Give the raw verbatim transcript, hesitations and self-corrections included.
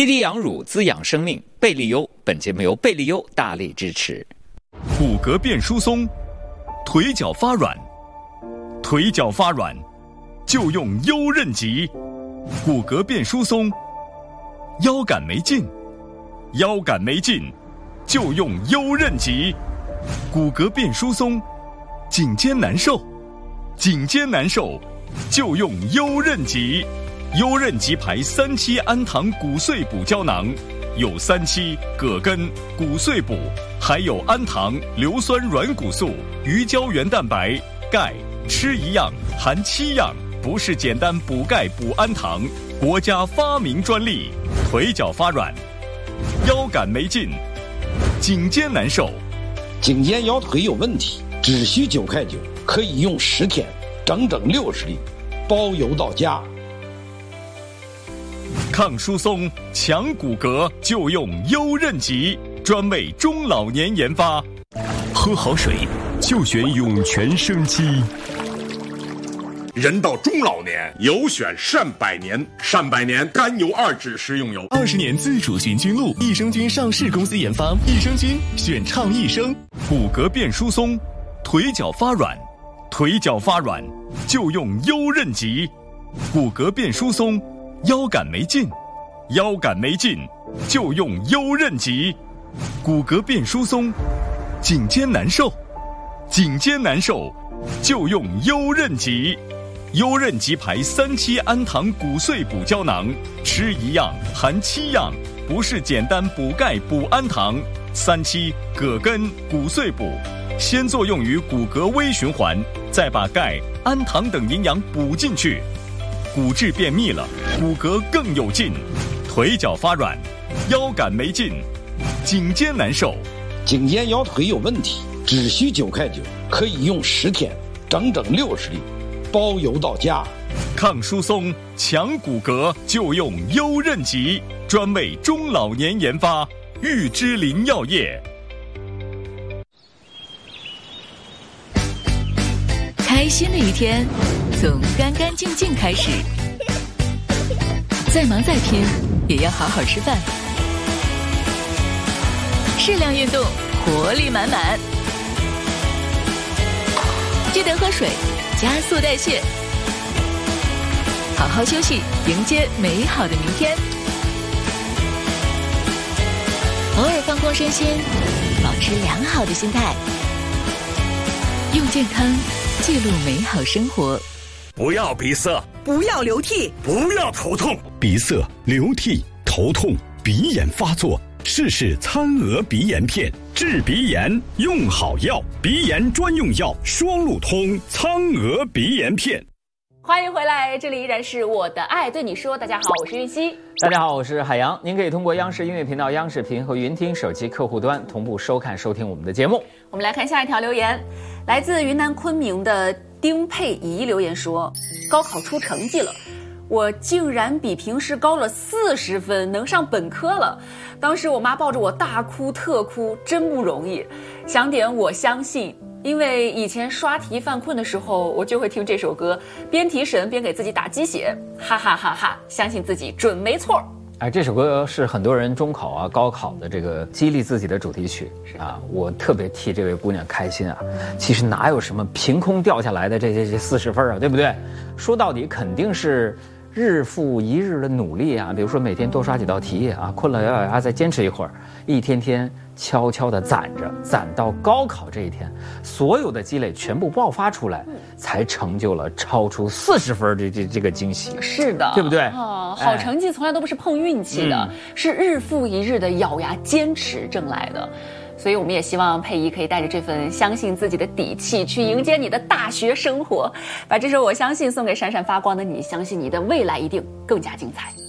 滴滴养乳滋养生命，贝利优。本节目由贝利优大力支持。 骨骼变疏松，腿脚发软，腿脚发软就用优韧极。骨骼变疏松，腰杆没劲，腰杆没劲就用优韧极。骨骼变疏松，颈肩难受，颈肩难受就用优韧极。优韧极牌三七氨糖骨碎补胶囊，有三七、葛根、骨碎补，还有氨糖、硫酸软骨素、鱼胶原蛋白、钙，吃一样含七样，不是简单补钙补氨糖，国家发明专利。腿脚发软，腰杆没劲，颈肩难受， 颈肩腰腿有问题，只需九块九，可以用十天，整整六十粒，包邮到家。 抗疏松、强骨骼就用优韧极，专为中老年研发。 喝好水就选涌泉生机。 人到中老年，有选善百年。善百年甘油二酯食用油， 二十年自主寻菌露，益生菌上市公司研发，益生菌选畅益生。 骨骼变疏松，腿脚发软，腿脚发软就用优韧极。骨骼变疏松，腰杆没劲，腰杆没劲就用优韧极。骨骼变疏松，颈肩难受，颈肩难受就用优韧极。优韧极牌三七氨糖骨碎补胶囊，吃一样含七样，不是简单补钙补氨糖。三七、葛根、骨碎补，先作用于骨骼微循环，再把钙、氨糖等营养补进去，骨质变密了，骨骼更有劲。腿脚发软，腰杆没劲，颈肩难受， 颈肩腰腿有问题，只需九块九，可以用十天，整整六十粒，包邮到家。 抗疏松、强骨骼就用优韧极，专为中老年研发。玉芝林药业。 开心的一天从干干净净开始，再忙再拼也要好好吃饭，适量运动，活力满满，记得喝水，加速代谢，好好休息，迎接美好的明天。偶尔放空身心，保持良好的心态，用健康记录美好生活。 不要鼻塞， 不要流涕， 不要头痛。 鼻塞、流涕、头痛、鼻炎发作，试试苍鹅鼻炎片，治鼻炎用好药，鼻炎专用药双路通苍鹅鼻炎片。 欢迎回来，这里依然是我的爱对你说。大家好，我是玉溪。 大家好，我是海洋。您可以通过央视音乐频道、央视频和云听手机客户端同步收看收听我们的节目。 我们来看下一条留言，来自云南昆明的丁佩仪留言说：高考出成绩了，我竟然比平时高了四十分，能上本科了。当时我妈抱着我大哭特哭，真不容易。想点我相信，因为以前刷题犯困的时候，我就会听这首歌，边提神边给自己打鸡血，哈哈哈哈！相信自己准没错。 哎，这首歌是很多人中考啊、高考的这个激励自己的主题曲啊，我特别替这位姑娘开心啊。其实哪有什么凭空掉下来的这这这四十分啊，对不对？说到底肯定是日复一日的努力啊，比如说每天多刷几道题啊，困了咬咬牙再坚持一会儿，一天天悄悄地攒着，攒到高考这一天，所有的积累全部爆发出来，才成就了超出四十分这这这个惊喜。 是的， 对不对？ 哦，好成绩从来都不是碰运气的，嗯、是日复一日的咬牙坚持挣来的。所以我们也希望佩仪可以带着这份相信自己的底气去迎接你的大学生活，把这首《我相信》送给闪闪发光的你，相信你的未来一定更加精彩。